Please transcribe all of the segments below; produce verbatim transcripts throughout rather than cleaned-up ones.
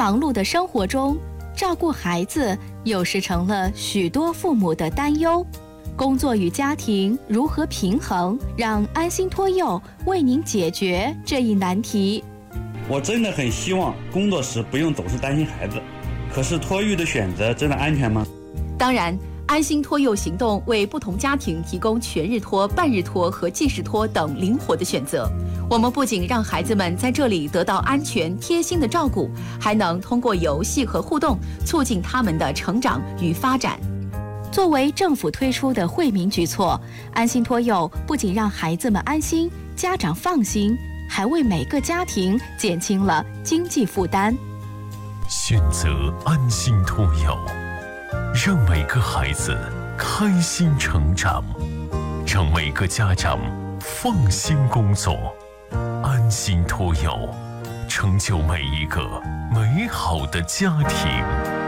忙碌的生活中，照顾孩子有时成了许多父母的担忧。工作与家庭如何平衡？让安心托幼为您解决这一难题。 我真的很希望工作时不用总是担心孩子，可是托育的选择真的安全吗？ 当然，安心托幼行动为不同家庭提供全日托、半日托和即时托等灵活的选择。我们不仅让孩子们在这里得到安全贴心的照顾，还能通过游戏和互动促进他们的成长与发展。 作为政府推出的惠民举措，安心托幼不仅让孩子们安心，家长放心，还为每个家庭减轻了经济负担。 选择安心托幼，让每个孩子开心成长，让每个家长放心工作。安心托幼，成就每一个美好的家庭。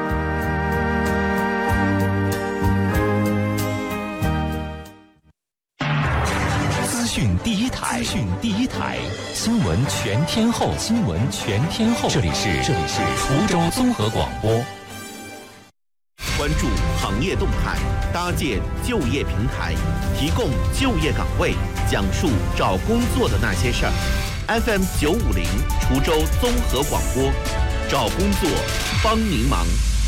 资讯第一台，资讯第一台，新闻全天候，新闻全天候。这里是这里是滁州综合广播。 关注行业动态，搭建就业平台，提供就业岗位，讲述找工作的那些事儿。F M 九五零滁州综合广播，找工作帮您忙。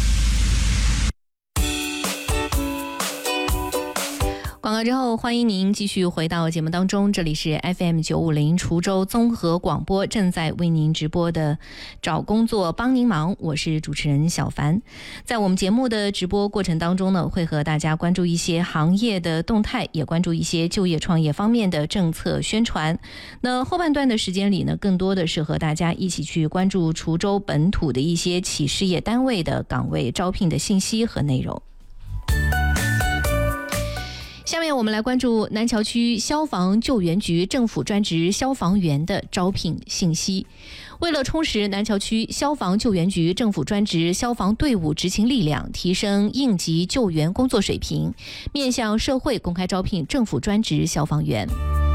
广告之后，欢迎您继续回到节目当中，这里是 F M 九五零滁州综合广播，正在为您直播的找工作帮您忙，我是主持人小凡。在我们节目的直播过程当中呢，会和大家关注一些行业的动态，也关注一些就业创业方面的政策宣传。那后半段的时间里呢，更多的是和大家一起去关注滁州本土的一些企事业单位的岗位招聘的信息和内容。下面我们来关注南桥区消防救援局政府专职消防员的招聘信息。为了充实南桥区消防救援局政府专职消防队伍执勤力量，提升应急救援工作水平，面向社会公开招聘政府专职消防员。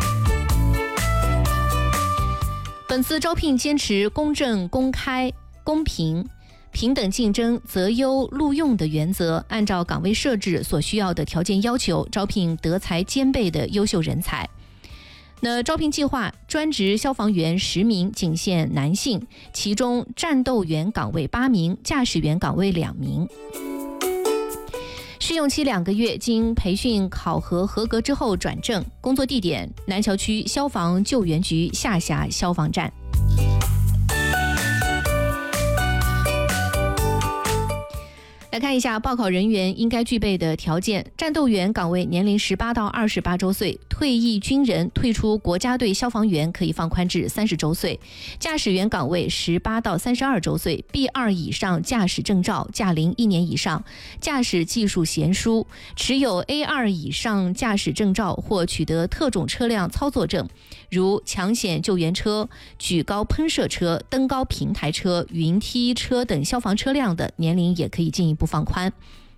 本次招聘坚持公正、公开、公平、平等竞争、择优录用的原则，按照岗位设置所需要的条件要求，招聘德才兼备的优秀人才。那招聘计划，专职消防员十名，仅限男性，其中战斗员岗位八名，驾驶员岗位两名。试用期两个月，经培训考核合格之后转正。工作地点：南桥区消防救援局下辖消防站。来看一下报考人员应该具备的条件。战斗员岗位年龄十八到二十八周岁，退役军人、退出国家队消防员可以放宽至三十周岁。驾驶员岗位十八到三十二周岁， B 二 以上驾驶证照，驾龄一年以上，驾驶技术娴熟，持有 A 二 以上驾驶证照或取得特种车辆操作证，如抢险救援车、举高喷射车、登高平台车、云梯车等消防车辆的，年龄也可以进一步放宽。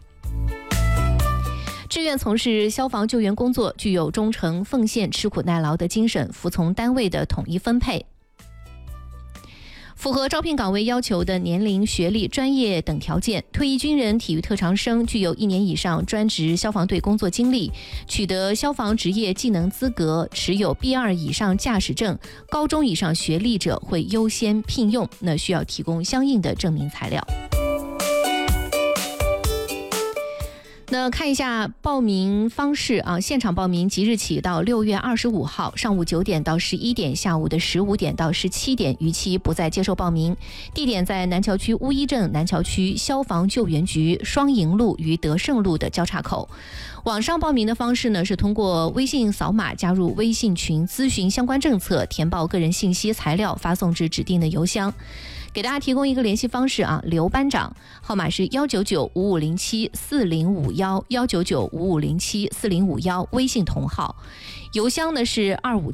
志愿从事消防救援工作，具有忠诚奉献、吃苦耐劳的精神，服从单位的统一分配。符合招聘岗位要求的年龄、学历、专业等条件，退役军人、体育特长生具有一年以上专职消防队工作经历，取得消防职业技能资格，持有 B 二 以上驾驶证，高中以上学历者会优先聘用，那需要提供相应的证明材料。那看一下报名方式啊，现场报名即日起到六月二十五号上午九点到十一点，下午的十五点到十七点，逾期不再接受报名。地点在南桥区乌衣镇南桥区消防救援局双营路与德胜路的交叉口。网上报名的方式呢，是通过微信扫码加入微信群，咨询相关政策，填报个人信息材料，发送至指定的邮箱。给大家提供一个联系方式啊，刘班长号码是幺九九五五零七四零五幺幺九九五五零七四零五幺，微信同号，邮箱呢是二五